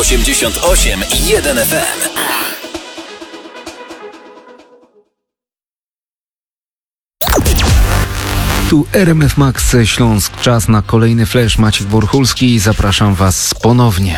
88,1 FM. Tu RMF Max Śląsk. Czas na kolejny flash. Maciek Borchulski. Zapraszam Was ponownie.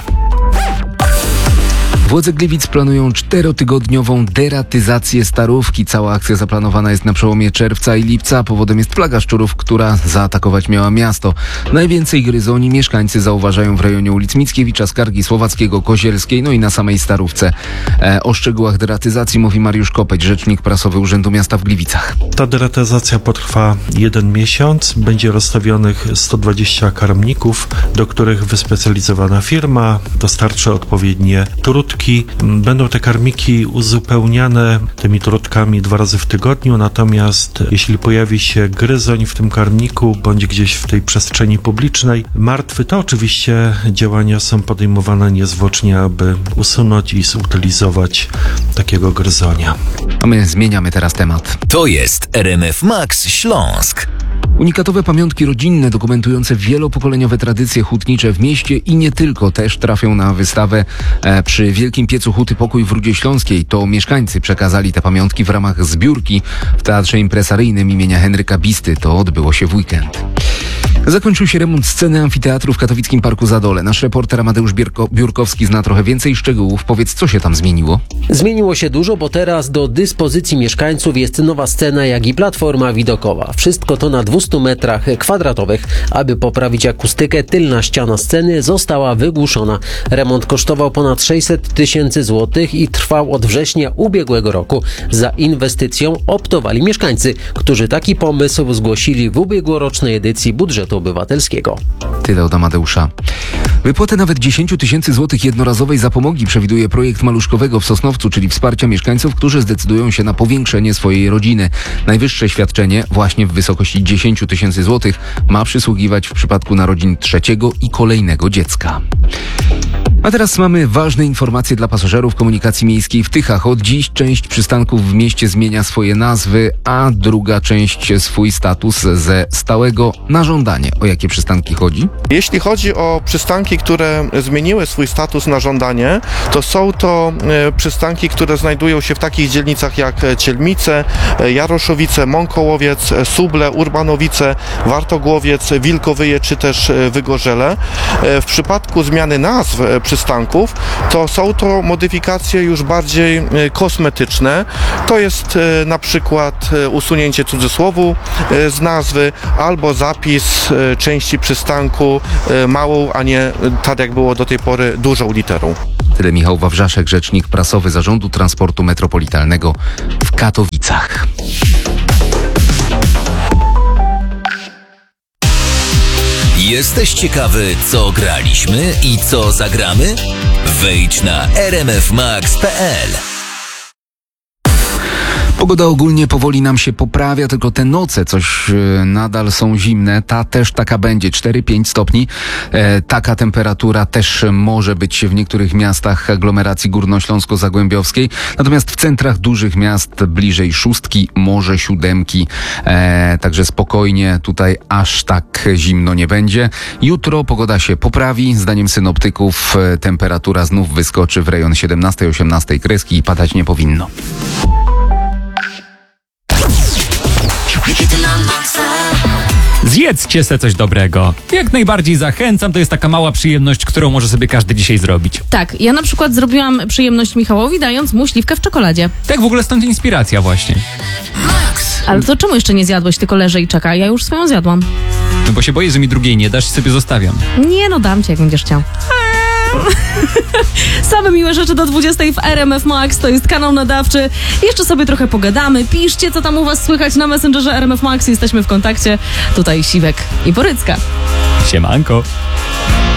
Władze Gliwic planują 4-tygodniową deratyzację Starówki. Cała akcja zaplanowana jest na przełomie czerwca i lipca. Powodem jest plaga szczurów, która zaatakować miała miasto. Najwięcej gryzoni mieszkańcy zauważają w rejonie ulic Mickiewicza, Skargi, Słowackiego, Kozielskiej, no i na samej Starówce. O szczegółach deratyzacji mówi Mariusz Kopeć, rzecznik prasowy Urzędu Miasta w Gliwicach. Ta deratyzacja potrwa 1 miesiąc. Będzie rozstawionych 120 karmników, do których wyspecjalizowana firma dostarczy odpowiednie trutki. Będą te karmiki uzupełniane tymi trutkami 2 razy w tygodniu, natomiast jeśli pojawi się gryzoń w tym karmniku bądź gdzieś w tej przestrzeni publicznej martwy, to oczywiście działania są podejmowane niezwłocznie, aby usunąć i zutylizować takiego gryzonia. A my zmieniamy teraz temat. To jest RMF Max Śląsk. Unikatowe pamiątki rodzinne dokumentujące wielopokoleniowe tradycje hutnicze w mieście i nie tylko też trafią na wystawę przy Wielkim Piecu Huty Pokój w Rudzie Śląskiej. To mieszkańcy przekazali te pamiątki w ramach zbiórki w Teatrze Impresaryjnym imienia Henryka Bisty. To odbyło się w weekend. Zakończył się remont sceny amfiteatru w katowickim Parku Zadole. Nasz reporter Amadeusz Biurkowski zna trochę więcej szczegółów. Powiedz, co się tam zmieniło? Zmieniło się dużo, bo teraz do dyspozycji mieszkańców jest nowa scena, jak i platforma widokowa. Wszystko to na 200 metrach kwadratowych. Aby poprawić akustykę, tylna ściana sceny została wygłuszona. Remont kosztował ponad 600 000 złotych i trwał od września ubiegłego roku. Za inwestycją optowali mieszkańcy, którzy taki pomysł zgłosili w ubiegłorocznej edycji budżetu obywatelskiego. Tyle od Amadeusza. Wypłatę nawet 10 000 złotych jednorazowej zapomogi przewiduje projekt Maluszkowego w Sosnowcu, czyli wsparcia mieszkańców, którzy zdecydują się na powiększenie swojej rodziny. Najwyższe świadczenie, właśnie w wysokości 10 000 złotych, ma przysługiwać w przypadku narodzin 3. i kolejnego dziecka. A teraz mamy ważne informacje dla pasażerów komunikacji miejskiej w Tychach. Od dziś część przystanków w mieście zmienia swoje nazwy, a druga część swój status ze stałego na żądanie. O jakie przystanki chodzi? Jeśli chodzi o przystanki, które zmieniły swój status na żądanie, to są to przystanki, które znajdują się w takich dzielnicach jak Cielmice, Jaroszowice, Mąkołowiec, Suble, Urbanowice, Wartogłowiec, Wilkowyje czy też Wygorzele. W przypadku zmiany nazw przystanków, to są to modyfikacje już bardziej kosmetyczne. To jest na przykład usunięcie cudzysłowu z nazwy albo zapis części przystanku małą, a nie tak jak było do tej pory dużą literą. Tyle Michał Wawrzaszek, rzecznik prasowy Zarządu Transportu Metropolitalnego w Katowicach. Jesteś ciekawy, co graliśmy i co zagramy? Wejdź na rmfmax.pl. Pogoda ogólnie powoli nam się poprawia, tylko te noce coś nadal są zimne. Ta też taka będzie, 4-5 stopni. Taka temperatura też może być w niektórych miastach aglomeracji górnośląsko-zagłębiowskiej. Natomiast w centrach dużych miast bliżej 6, może 7. Także spokojnie, tutaj aż tak zimno nie będzie. Jutro pogoda się poprawi. Zdaniem synoptyków temperatura znów wyskoczy w rejon 17-18 kreski i padać nie powinno. Zjedzcie se coś dobrego. Jak najbardziej zachęcam, to jest taka mała przyjemność, którą może sobie każdy dzisiaj zrobić. Tak, ja na przykład zrobiłam przyjemność Michałowi, dając mu śliwkę w czekoladzie. Tak, w ogóle stąd inspiracja właśnie. Ale to czemu jeszcze nie zjadłeś, tylko leży i czeka? Ja już swoją zjadłam. No bo się boję, że mi drugiej nie dasz i sobie zostawiam. Nie no, dam ci, jak będziesz chciał. Same miłe rzeczy do 20 w RMF Max, to jest kanał nadawczy. Jeszcze sobie trochę pogadamy. Piszcie, co tam u was słychać na Messengerze RMF Max. Jesteśmy w kontakcie. Tutaj Siwek i Porycka. Siemanko.